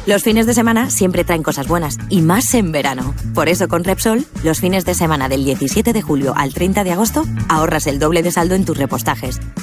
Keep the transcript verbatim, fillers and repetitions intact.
Los fines de semana siempre traen cosas buenas, y más en verano. Por eso con Repsol, los fines de semana del diecisiete de julio al treinta de agosto, ahorras el doble de saldo en tus repostajes.